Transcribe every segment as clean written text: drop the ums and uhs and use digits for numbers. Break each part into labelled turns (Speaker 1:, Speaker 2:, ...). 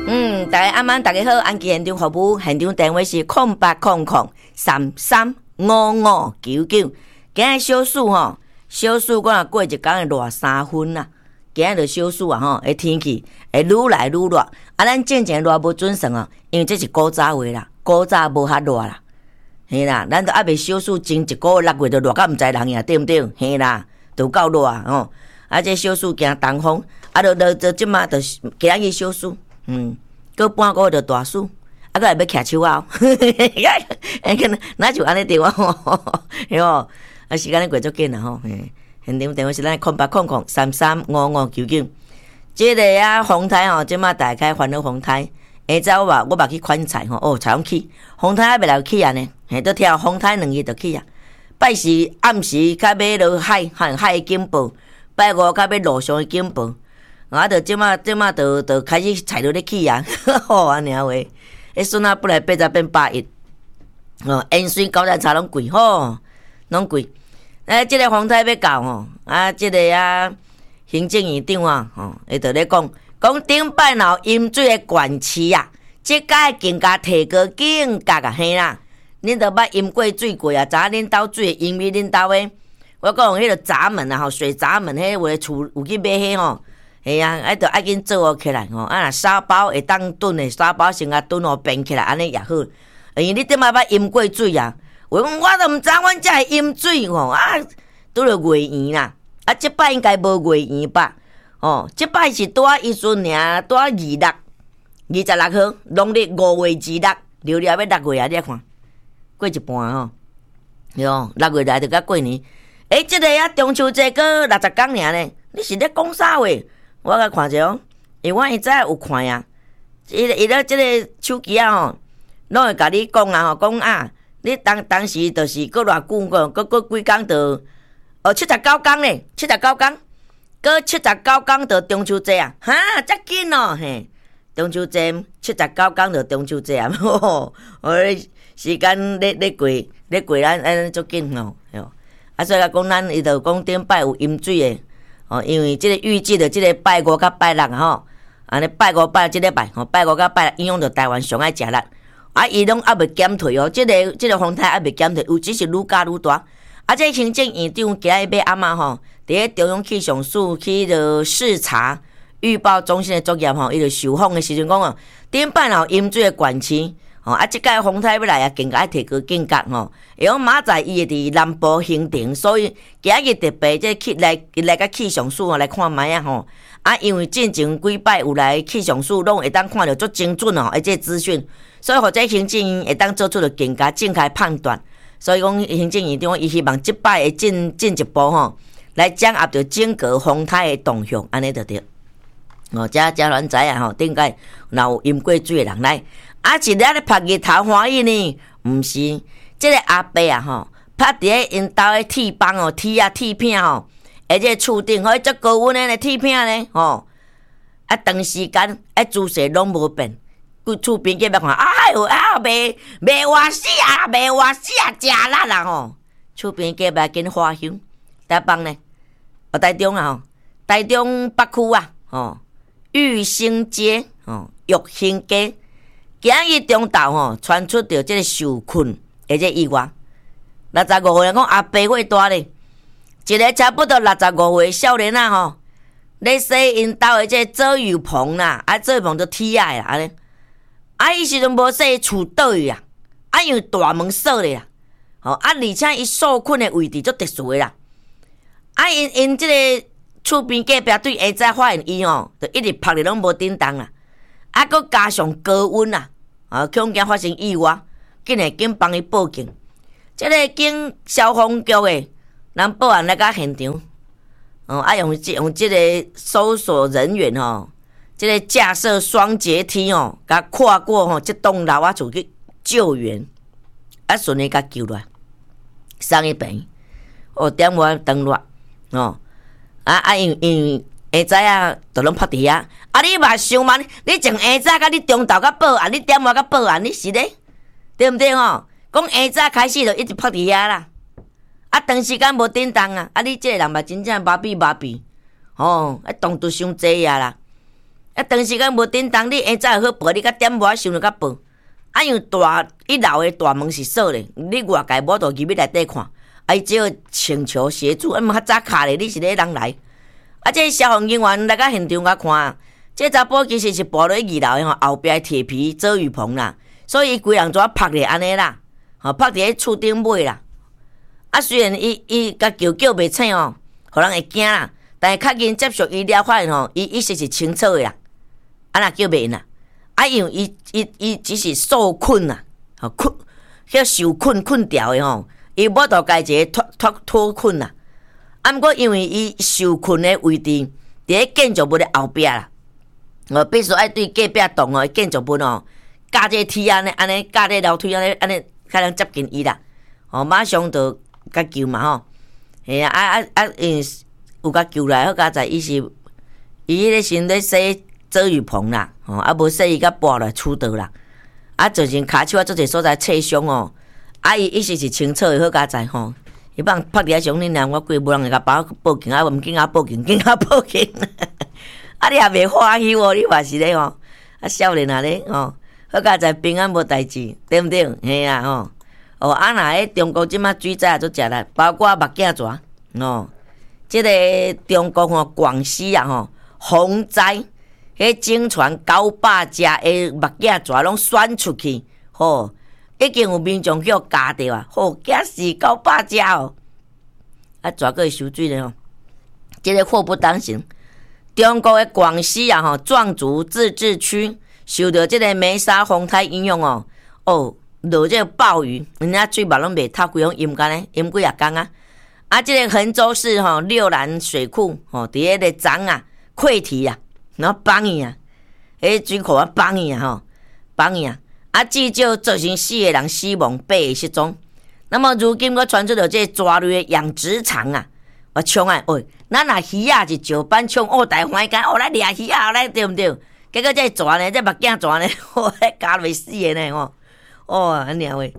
Speaker 1: 大家晚安，大家好，安吉现场服务，现场电话是0800335599。今日小暑吼，小暑我若过一天会热3分啦。今日就小暑啊吼，天气会愈来愈热。咱正常热无准算哦，因为这是古早话啦，古早无遐热啦。嘿啦，咱都还未小暑前1个月6月就热到毋知人呀，对毋对？嘿啦，都够热啊吼。这小暑惊东风，就即马就今日小暑，过半个月就大暑，搁会要徛手啊！哪就安尼对啊？嘿吼，时间咧过足紧啦吼。现场电话是咱0800335599。这个风台吼，即马大开烦恼风台。下早我嘛去款菜吼，菜拢起，风台还未来起啊呢。都跳风台2日就起啊。拜时暗时较要落海警报，拜五较要路上的警报。就即马就开始菜就咧起啊，好安尼话，笋仔本来80变110，盐水高丽菜拢贵吼，拢贵。即个风台要到吼，即个行政院长伊就咧讲顶摆闹淹水的管区啊，即届更加提高警觉啊，嘿啦，恁都捌淹过水过啊？知影恁兜水的淹去恁兜的？我讲迄个闸门啊，水闸门迄个厝有去买迄吼。嘿啊，就爱紧做起来吼，沙包会当炖的，沙包先炖变起来，安尼也好。因为你顶摆捌淹过水啊？我都毋知阮遮会淹水吼，拄着月圆啦，即摆应该无月圆吧？即摆是拄啊，伊阵尔，拄啊26号，农历5月26，流要6月啊！你看，过一半吼，哟，6月来就甲过年。即个中秋节过60天尔呢，你是咧讲啥话？我甲看者，因为我现在有看啊，伊咧即个手机吼，拢会甲你讲讲你当时就是过偌久过几工就79天咧，79天，过79天就中秋节啊，遮紧哦嘿，中秋节79天就中秋节啊，时间咧过咱足紧哦，所以讲咱伊就讲顶摆有淹水诶。因为即个预计的即个拜五甲拜六吼，安尼拜五拜即礼拜拜五甲拜六影响到台湾上爱食力，伊拢还未减退哦，即个风台还未减退，有只是愈加愈大。这行政院长今日要嘛吼，伫咧中央气象署去视察预报中心的作业吼，伊就受访的时阵讲顶摆有淹水的管区。即届风台要来啊，更加爱提高警觉吼。会讲明仔伊会伫南部形成，所以今日特别来甲气象署来看卖啊吼。因为进前几摆有来气象署，拢会当看到足精准哦，这资讯，所以或者行政院会当做出着更加正确判断。所以讲行政院长伊希望即摆会进一步吼，来掌握着整个风台的动向，安尼就对。遮咱知啊吼，顶届若有淹过水的人来。一日咧拍日头欢喜呢？毋是，即个阿伯啊吼，拍伫咧因兜的铁棒铁片吼，而且厝顶迄足高温的铁片咧吼，长时间姿势拢无变，厝边隔壁看，哎哟袂活死啊，食力啦吼，厝边隔壁紧花香，台北呢？台中啊吼，台中北区啊玉兴街玉兴街。今日中昼传出着即个受困，而且意外，65岁讲阿伯岁大咧，一个差不多65岁少年咧洗因兜的即个遮雨棚啦，遮雨棚都铁啦，安尼，伊时阵无洗厝倒去啊，因为大门锁咧啦，而且伊受困的位置足特殊的啦，因即个厝边隔壁对下早发现伊就一直拍咧拢无叮当啦，佮加上高温啦。恐惊发生意外，紧帮伊报警。即个警消防局的人保安来到现场，用即个搜索人员即个架设双阶梯甲跨过即栋楼厝去救援，顺利甲救落来，送去病院。电话登录因为下早都拢拍伫遐。你嘛想嘛？你从下早甲你中昼甲报案，你点我甲报案，你是咧？对毋对讲下早开始就一直拍伫遐啦。长时间无叮当你这个人嘛真正麻痹，动作伤济啦。 长时间无叮当，你下早好报，你甲点无想着甲报。因为一楼的大门是锁咧，你外界无倒入去内底看，伊只有请求协助，较早卡咧，你是咧人来。这消防人员来到现场甲看，这查甫其实是抱落去二楼的后壁铁皮遮雨棚啦，所以伊规人怎拍咧安尼啦，拍伫厝顶尾啦。虽然伊甲叫袂醒哦，互人会惊啦，但是较紧接触医疗发现伊意识是清楚的啦，若叫袂啦。因为伊只是受困啦，困，受困掉的吼，伊无到家一个脱困啦。毋过因为伊受困的位置伫咧建筑物的后壁啦，必须爱对隔壁栋建筑物架这梯安尼架这楼梯安尼，才能接近伊啦。马上就甲救嘛吼，有甲救来，好佳在伊迄个先咧洗遮雨棚啦，无洗伊甲跋来厝倒啦，造成骹手做侪所在刺伤哦。伊意识是清楚的，好佳在吼。伊放拍伫遐上恁娘，我过无人会甲报警毋紧报警，你也袂欢喜哦，你话是咧吼？少年咧好佳在平安无代志，对毋对？嘿啊吼。若迄中国即马水灾做食力，包括目镜蛇即个中国广西洪灾。迄整船900只的目镜蛇拢选出去，已经有民众去互夹着啊！惊死900只蛇个会收水咧这个祸不单行。中国的广西壮族自治区受到这个梅沙风台影响落这个暴雨，人家水马拢袂透，规拢阴干咧，阴几啊天啊！这个衡州市六兰水库伫迄个涨溃堤啊！然后放伊迄水库放伊放伊至少造成4个人死亡，8个失踪。那么如今佫传出到这蛇类的养殖场我冲咱鱼是石板冲大欢喜，来掠鱼来对毋对？结果这蛇呢，这目镜蛇呢，加袂死的呢安尼话，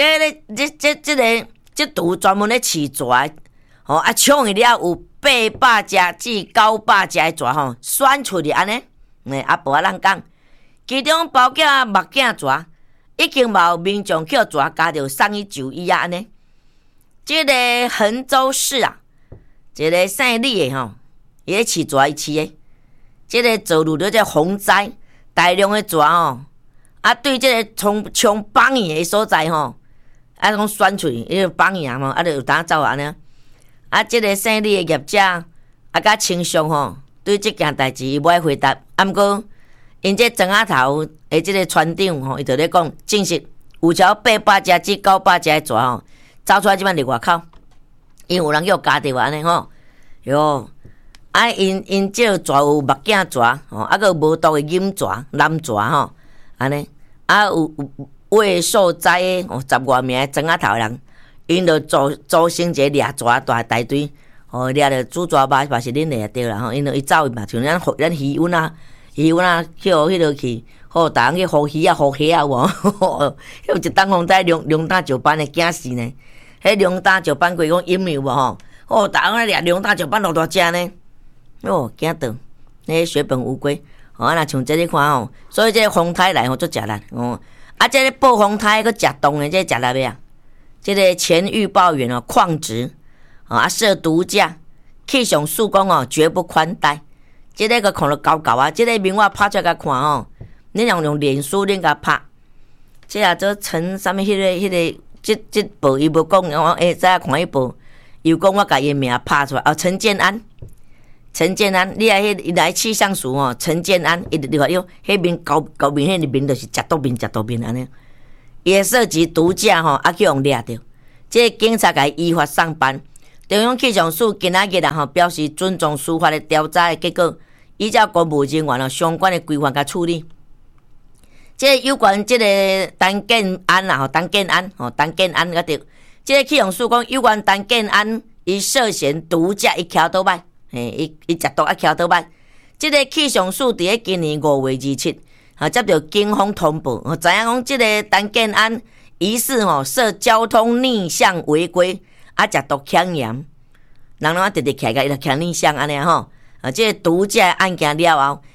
Speaker 1: 这图专门咧饲蛇冲伊了有800只至900只的蛇选出去安尼，无人讲，其中包括目镜蛇，已经有民众去蛇加着送去就医安尼。这个衡州市这个姓李的伊咧饲蛇伊饲的，这个走入了这洪灾，大量的蛇对这个冲放伊的所在讲选出去，伊就放伊就有当走安尼。这个姓李的业者甲清商对这件代志伊无爱回答，毋过因这庄仔头的这个船长伊就咧讲，证实有超800只至900只的蛇走出来，即摆伫外口，因有人叫夹着安尼哟。因这蛇有目镜蛇个无毒的银蛇、蓝蛇安尼有未受灾的10外名的庄仔头的人。因就组成一个掠蛇大队，掠着煮蛇肉嘛是恁掠着啦因就伊走嘛，像咱鱼阮去迄落去，逐人去互鱼互虾有一当风灾龙胆石斑的惊死呢。迄龙胆石斑规讲阴有无逐人咧掠龙胆石斑偌大只呢，惊到，那血本无归。若像这里看所以这个风台来做食力这个暴风台佫食冻的，这食力这个前预报员矿职设毒架，气象署讲绝不宽待。这个看到高高这个名我拍出来甲看恁用脸书恁甲拍。这做陈啥物迄个这部伊无讲我知看迄部，又讲我甲伊名拍出来陈建安，你迄来气象署陈建安，伊就话哟，迄面高面迄面就是食毒面安尼。也涉及毒驾去用掠着，这警察甲依法上班。中央气象署今仔日表示尊重司法的调查的结果，依照公务人员相关的规范甲处理。这有关这个陈建安陈建安对，这个气象署讲有关陈建安伊涉嫌毒驾伊徛倒摆，伊食毒徛倒摆。这个气象署伫咧今年5月27。接到警方通报，知影讲这个陈建安疑似涉交通逆向违规，食毒抢盐，人直直徛甲伊就抢逆向安尼这个毒驾案件了后，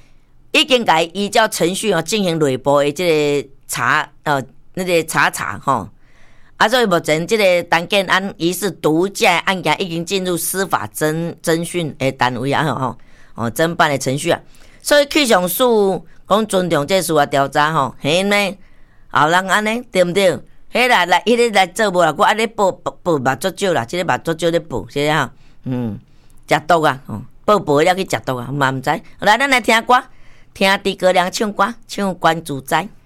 Speaker 1: 已经甲伊依照程序进行内部的这个查那个查吼。所以目前这个陈建安疑似毒驾案件已经进入司法侦讯的单位啊侦办的程序啊。所以气象署讲尊重这事啊调查吼，嘿呢后人安尼对不对？迄来迄个来做无啦，我安尼报目足少啦，即个目足少咧报，是啊，食毒啊，报了去食毒啊，嘛毋知。来，咱来听歌，听诸葛亮唱歌，唱《关注在》。